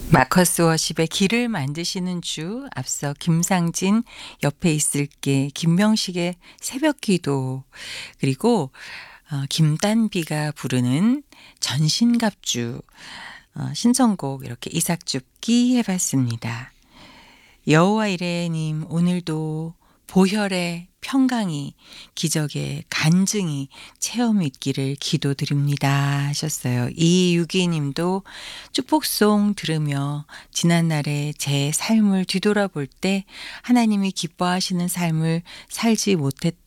마커스 워십의 길을 만드시는 주, 앞서 김상진 옆에 있을게, 김명식의 새벽기도, 그리고 김단비가 부르는 전신갑주, 신청곡 이렇게 이삭줍기 해봤습니다. 여호와 이레님, 오늘도 보혈의 평강이, 기적의 간증이 체험 있기를 기도드립니다 하셨어요. 이유기 님도 축복송 들으며 지난날의 제 삶을 뒤돌아볼 때 하나님이 기뻐하시는 삶을 살지 못했던